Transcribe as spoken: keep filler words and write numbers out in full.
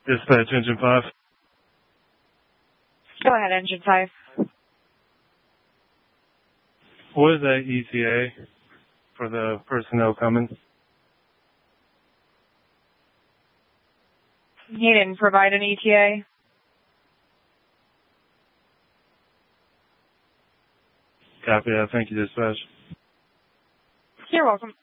Dispatch Engine five. Go ahead, Engine five. What is that E T A for the personnel coming? He didn't provide an E T A. Copy that. Thank you, Dispatch. You're welcome.